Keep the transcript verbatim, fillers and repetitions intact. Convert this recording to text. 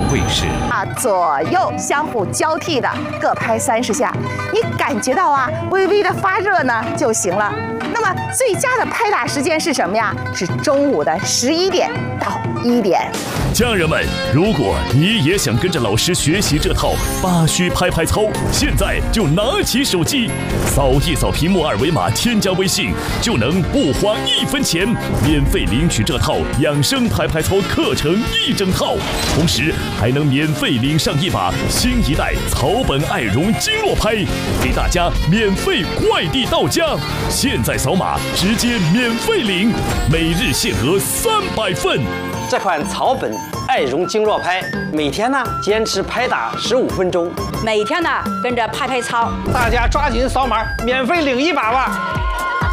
位式啊，左右相互交替的各拍三十下，你感觉到啊微微的发热呢就行了。那么最佳的拍打时间是什么呀？是中午的十一点到一点。 家人们，如果你也想跟着老师学习这套八虚拍拍操，现在就拿起手机，扫一扫屏幕二维码，添加微信，就能不花一分钱，免费领取这套养生拍拍操课程一整套，同时还能免费领上一把新一代草本爱绒经络拍，给大家免费快递到家。现在扫码直接免费领，每日限额三百份。 这款草本爱绒经络拍，每天呢坚持拍打十五分钟， 每天呢跟着拍拍操， 大家抓紧扫码，免费领一把吧。